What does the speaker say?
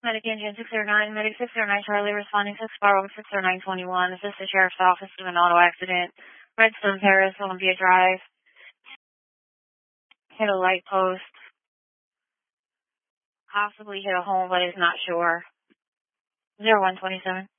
Medic Engine 609, Medic 609 Charlie responding 641 60921. Assist the Sheriff's Office to an auto accident. Redstone Terrace, Olympia Drive. Hit a light post. Possibly hit a home, but is not sure. 0127.